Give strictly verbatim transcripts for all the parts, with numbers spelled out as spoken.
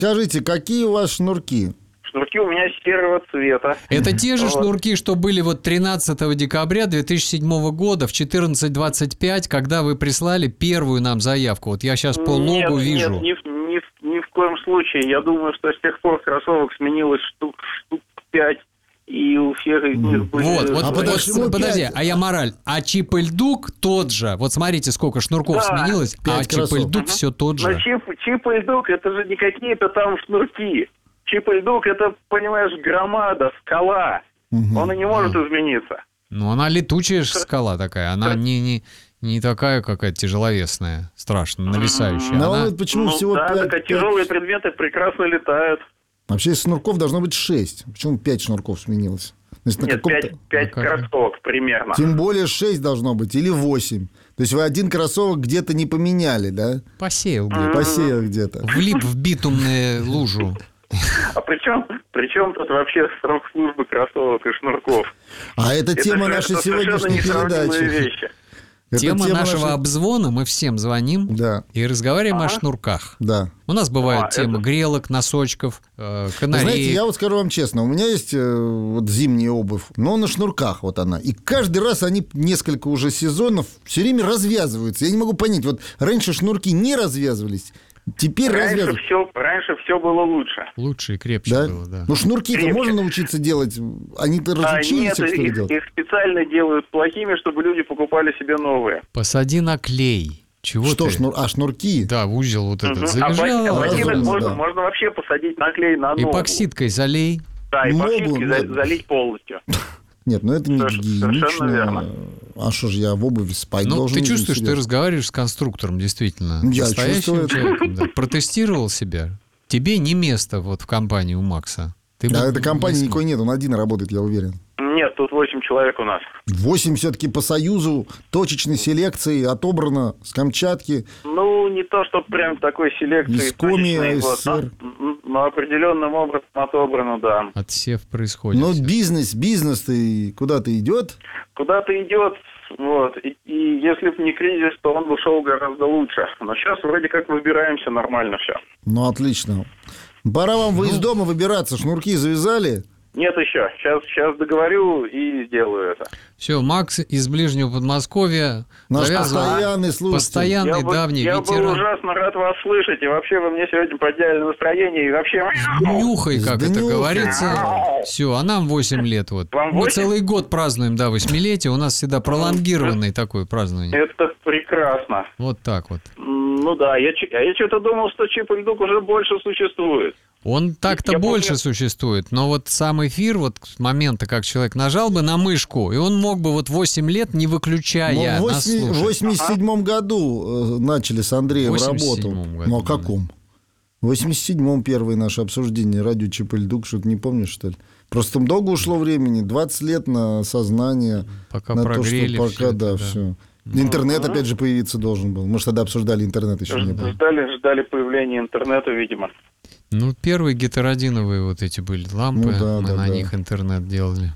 Скажите, какие у вас шнурки? Шнурки у меня серого цвета. Это те же Вот. шнурки, что были вот тринадцатого декабря две тысячи седьмого года в четырнадцать двадцать пять, когда вы прислали первую нам заявку. Вот я сейчас по логу нет, вижу. Нет, ни, в- ни, в- ни в коем случае. Я думаю, что с тех пор кроссовок сменилось штук, штук пять, и у всех из них были... Вот, вот, А вот, почему подожди, пять? а я мораль. А Чип и Льдук тот же. Вот смотрите, сколько шнурков Да, сменилось, а пять Чип и кроссовок. Льдук все тот Но же. чип, чип и Льдук, это же не какие-то там шнурки. Чип и Льдук, это, понимаешь, громада, скала. Он и не может измениться. Ну, она летучая ж скала такая. Она не, не, не такая какая-то тяжеловесная, страшно, нависающая. Но Она- вот почему Ну всего да, пять? так а тяжелые предметы прекрасно летают. Вообще шнурков должно быть шесть. Почему пять шнурков сменилось? То есть на Нет, каком-то- пять, пять Ну, как же. кроссовок примерно. Тем более шесть должно быть, или восемь. То есть вы один кроссовок где-то не поменяли, да? Посеял где-то. Посеял где-то. Влип в битумную лужу. А причем, причем тут вообще срок службы кроссовок и шнурков? А это тема же- нашей это совершенно сегодняшней несравнимые передачи. вещи. Это Тема нашего нашей- обзвона, мы всем звоним Да, и разговариваем о Ага. шнурках. да. У нас бывают А, темы это- грелок, носочков, э, Вы канареек. знаете, я вот скажу вам честно, у меня есть э, вот зимняя обувь, но на шнурках вот она. И каждый раз они несколько уже сезонов все время развязываются. Я не могу понять, вот раньше шнурки не развязывались, теперь Раньше развязываются. все, раньше все было лучше. Лучше и крепче Да? было, да. Ну шнурки-то Крепче. можно научиться делать? Они-то А разучились нет, их, что ли, их, делать? их специально делают плохими, чтобы люди покупали себе новые. Посади на клей. Чего Что, ты? шнур... а, шнурки? Да, в узел вот этот Мгм. А завяжал. ботинок разумно, можно, да. можно вообще посадить на клей на ногу. Эпоксидкой залей. Да, Ногу, эпоксидкой за- да. залить полностью. Нет, ну это не Соверш- совершенно гигиенично. верно. А что ж я в обуви спать Ну, должен? ты извините, чувствуешь, что себе? ты разговариваешь с конструктором, действительно. Я настоящим чувствую это. человеком, да. Протестировал себя. Тебе не место вот в компании у Макса. Ты Да, бы этой компании не никакой нет, он один работает, я уверен. Нет, тут восемь человек у нас. Восемь все-таки по Союзу точечной селекции отобрано с Камчатки. Ну, не то, что прям такой селекции. Из Коми, точечной, вот, СССР. но, но определенным образом отобрано, да. Отсев происходит. Но всё. бизнес, бизнес-то и куда-то идет. Куда-то идет, вот, и, и если бы не кризис, то он бы шел гораздо лучше. Но сейчас вроде как выбираемся нормально все. Ну, отлично. Пора вам вы из дома выбираться. Шнурки завязали? Нет еще. Сейчас, сейчас договорю и сделаю это. Все, Макс из ближнего Подмосковья. Наш завязывал. постоянный слушатель. Постоянный, Я, бы- давний я был ветеран. ужасно рад вас слышать. И вообще вы мне сегодня подняли настроение. И вообще... Днюхай, как это Днюхай. говорится. Все, а нам восемь лет. Вот. Вам Мы восемь? целый год празднуем, да, восьмилетие. У нас всегда пролонгированное такое празднование. Это прекрасно. Вот так вот. М, Ну да, я, ч- а я что-то думал, что Чип и Льдук уже больше существует. Он так-то Я больше помню- существует, но вот сам эфир, вот с момента, как человек нажал бы на мышку, и он мог бы вот восемь лет, не выключая, Мы в нас восьми- в слушать. восемьдесят седьмом году э, начали с Андреем В работу. восемьдесят седьмом году, Ну, а да. каком? В восемьдесят седьмом первое наше обсуждение радио Чип и Льдук, что-то не помнишь, что ли? Просто там долго ушло времени, двадцать лет на сознание, Пока на прогрели то, всё что пока, это, да, да. все. Интернет опять же появиться должен был. Мы же тогда обсуждали интернет еще не было. Ждали, ждали появления интернета, видимо. Ну, первые гетеродиновые вот эти были лампы, Ну да, мы да, на да. них интернет делали.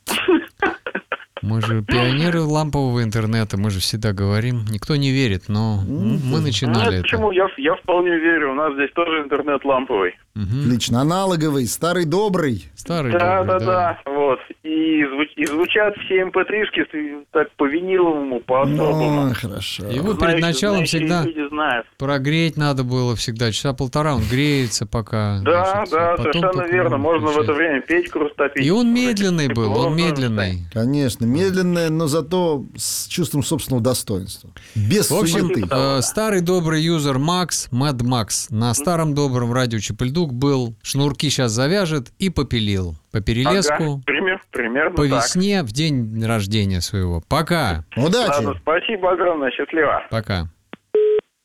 Мы же пионеры лампового интернета, мы же всегда говорим. Никто не верит, но мы начинали Нет, это. почему? Я, я вполне верю. У нас здесь тоже интернет ламповый. Мгм. Отлично. Аналоговый, старый добрый. Старый Да, добрый, да, да. Вот. И, звуч- и звучат все эм пэ три-шки с- так по виниловому, по особому. Ну, хорошо. Его перед Знающие- началом знающие всегда люди знают. прогреть надо было всегда. Часа полтора он греется пока. Да, значит, да, потом совершенно только верно. Можно в включать. это время печку растопить. И он медленный был, он Можно медленный. Конечно, медленное, но зато с чувством собственного достоинства. Без В общем, суеты. э, старый добрый юзер Макс, Mad Max, на старом добром радио Чип и Льдук был, шнурки сейчас завяжет и попилил. По перелеску, Ага, пример, примерно по так. весне, в день рождения своего. Пока. Удачи! Ладно, спасибо огромное, счастливо. Пока.